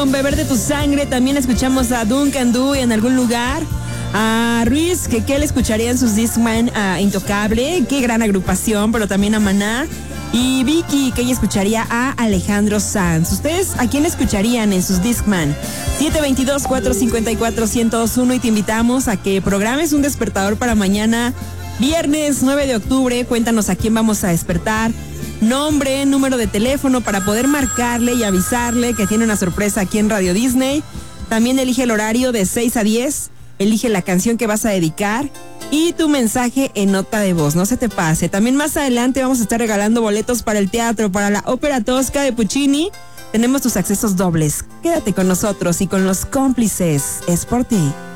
Beber de tu sangre. También escuchamos a Duncan Du en algún lugar. A Ruiz, que le escucharía en sus Discman, a Intocable, qué gran agrupación, pero también a Maná. Y Vicky, que ella escucharía a Alejandro Sanz. ¿Ustedes a quién escucharían en sus Discman? 722-454-1021 y te invitamos a que programes un despertador para mañana, viernes 9 de octubre. Cuéntanos a quién vamos a despertar. Nombre, número de teléfono para poder marcarle y avisarle que tiene una sorpresa aquí en Radio Disney. También elige el horario de 6 a 10. Elige la canción que vas a dedicar y tu mensaje en nota de voz. No se te pase. También más adelante vamos a estar regalando boletos para el teatro, para la Ópera Tosca de Puccini. Tenemos tus accesos dobles. Quédate con nosotros y con los cómplices. Es por ti.